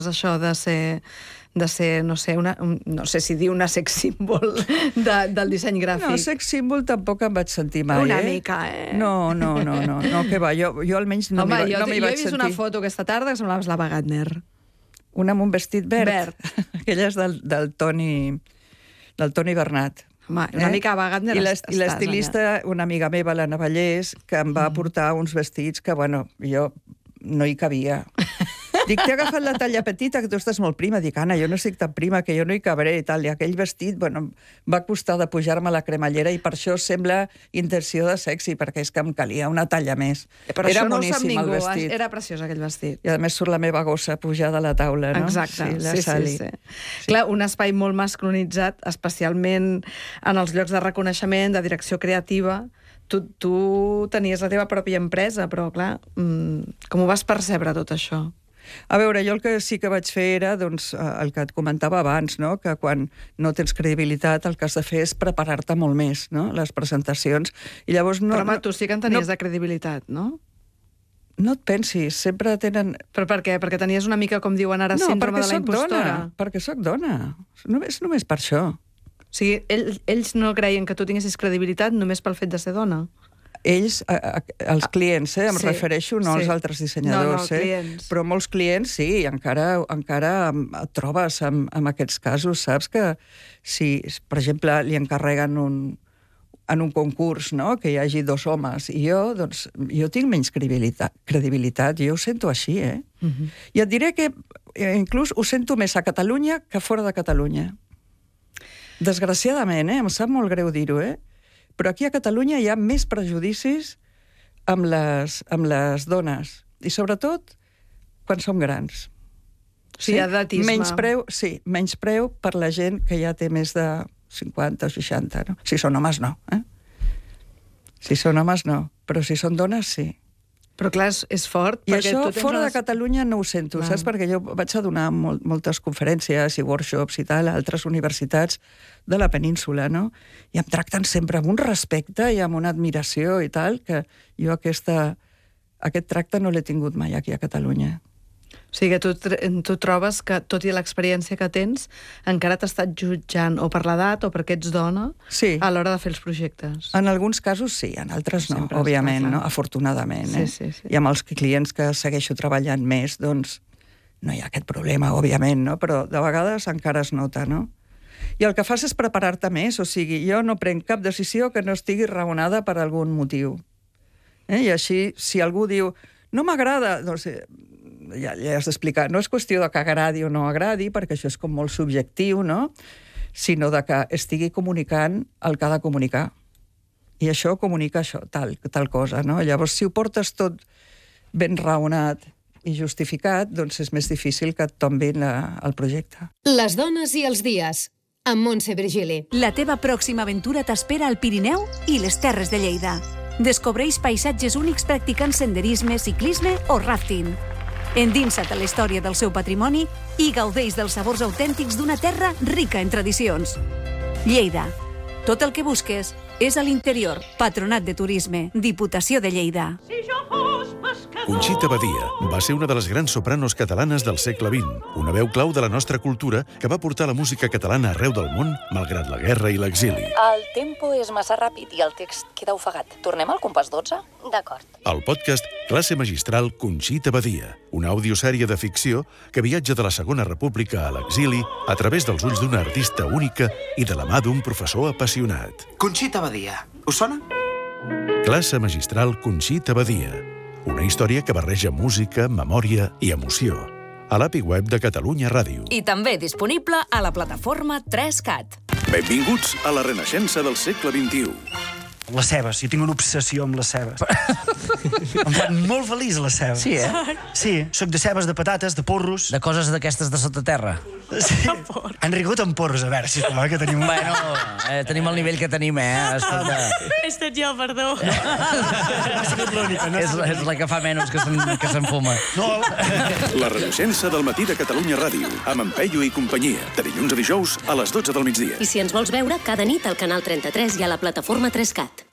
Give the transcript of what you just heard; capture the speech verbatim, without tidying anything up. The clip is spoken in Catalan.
això de ser, de ser no sé, una, no sé si dir una sex símbol de, del disseny gràfic. No, sex símbol tampoc em vaig sentir mai, una eh? Una mica, eh? No, no, no, no, no, que va, jo, jo almenys no m'hi Home, no jo, m'hi jo vaig he vist sentir. una foto aquesta tarda que semblaves la Wagner. Una amb un vestit verd. Verd. Aquella és del, del Toni, del Toni Bernat. Home, una eh? mica Wagner I estàs l'estilista, una amiga meva, l'Anna Vallès, que em va Mm. portar uns vestits que, bueno, jo no hi cabia. Dic, t'he agafat la talla petita, que tu estàs molt prima. Dic, Anna, jo no estic tan prima, que jo no hi cabré i tal. I aquell vestit, bueno, va costar de pujar-me a la cremallera i per això sembla intenció de sexy, perquè és que em calia una talla més. Però era això no ho sap boníssim, ningú, el vestit. era preciós aquell vestit. I a més surt la meva gossa pujada a la taula, no? Exacte, sí, la sí, Sally. sí, sí. sí. Clar, un espai molt masculinitzat, especialment en els llocs de reconeixement, de direcció creativa. Tu, tu tenies la teva pròpia empresa, però clar, com ho vas percebre tot això? A veure, jo el que sí que vaig fer era doncs, el que et comentava abans, no? Que quan no tens credibilitat el que has de fer és preparar-te molt més, no? Les presentacions. I llavors no, Però home, no, tu sí que en tenies no, de credibilitat, no? No et pensis, sempre tenen... Però per què? Perquè tenies una mica, com diuen ara, no, síndrome de la impostora? Dona, perquè sóc dona. Només, només per això. O sigui, ell, ells no creien que tu tinguessis credibilitat només pel fet de ser dona? Ells, a, a, els clients, eh, em sí, refereixo, no sí. als altres dissenyadors, no, no, eh, però molts clients sí, encara, encara et trobes amb, amb aquests casos, saps que si, per exemple, li encarreguen un, en un concurs, no?, que hi hagi dos homes, i jo, doncs, jo tinc menys credibilitat, credibilitat jo ho sento així, eh? Uh-huh. I et diré que eh, inclús ho sento més a Catalunya que fora de Catalunya. Desgraciadament, eh? Em sap molt greu dir-ho, eh? Però aquí a Catalunya hi ha més prejudicis amb les, amb les dones. I sobretot quan som grans. Sí, edatisme. Menyspreu, sí, menyspreu per la gent que ja té més de cinquanta o seixanta, no? Si són homes, no. Eh? Si són homes, no. Però si són dones, sí. Però clar, és, és fort. I això, tu tens fora unes... de Catalunya, no ho sento, clar. Saps? Perquè jo vaig a donar molt, moltes conferències i workshops i tal a altres universitats de la península, no? I em tracten sempre amb un respecte i amb una admiració i tal, que jo aquesta, aquest tracte no l'he tingut mai aquí a Catalunya. O sigui, tu, tu trobes que, tot i l'experiència que tens, encara t'estàs jutjant o per l'edat o perquè ets dona sí. a l'hora de fer els projectes. En alguns casos sí, en altres no, sempre òbviament, no? Afortunadament. Sí, eh? sí, sí. I amb els clients que segueixo treballant més, doncs no hi ha aquest problema, òbviament, no? Però de vegades encara es nota, no? I el que fas és preparar-te més, o sigui, jo no prenc cap decisió que no estigui raonada per algun motiu. Eh? I així, si algú diu, no m'agrada, doncs ja, ja has d'explicar, no és qüestió de que agradi o no agradi, perquè això és com molt subjectiu, no? Sinó de que estigui comunicant el que ha de comunicar. I això comunica això, tal, tal cosa, no? Llavors, si ho portes tot ben raonat i justificat, doncs és més difícil que et tombin la, el projecte. Les dones i els dies, amb Montse Virgili. La teva pròxima aventura t'espera al Pirineu i les Terres de Lleida. Descobreix paisatges únics practicant senderisme, ciclisme o rafting. Endinsa't a la història del seu patrimoni i gaudeix dels sabors autèntics d'una terra rica en tradicions. Lleida. Tot el que busques és a l'interior. Patronat de Turisme. Diputació de Lleida. Conxita Badia va ser una de les grans sopranos catalanes del segle vint, una veu clau de la nostra cultura que va portar la música catalana arreu del món, malgrat la guerra i l'exili. El tempo és massa ràpid i el text queda ofegat. Tornem al compàs dotze? D'acord. El podcast Classe Magistral Conxita Badia, una audiosèrie de ficció que viatja de la Segona República a l'exili a través dels ulls d'una artista única i de la mà d'un professor apassionat. Conxita Badia. Us sona? Classe Magistral Conxita Badia, una història que barreja música, memòria i emoció. A l'A P I web de Catalunya Ràdio. I també disponible a la plataforma tres cat. Benvinguts a la renaixença del segle vint-i-u. Les cebes, jo tinc una obsessió amb les cebes. Em fan molt feliç les cebes. Sí, eh? Sí, soc de cebes, de patates, de porros. De coses d'aquestes de sota terra. Sí. Han rigut amb porros, a veure, sisplau, que tenim... Bueno, eh, tenim el nivell que tenim, eh? Escolta. He estat jo, perdó. No ha sigut l'única, no? És, és la que fa menys que s'enfuma. No. La renaixença del matí de Catalunya Ràdio, amb en Peyu i companyia, de dilluns a dijous a les dotze del migdia. I si ens vols veure, cada nit al canal trenta-tres i a la plataforma tres cat.